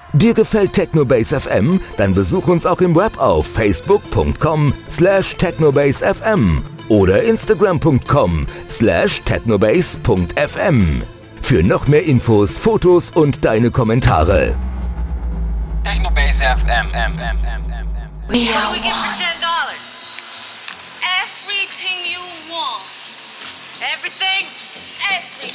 Dir gefällt Technobase FM? Dann besuch uns auch im Web auf facebook.com/technobasefm oder instagram.com/technobase.fm. Für noch mehr Infos, Fotos und deine Kommentare. Technobase FM. We are one. $10. Everything you want. Everything.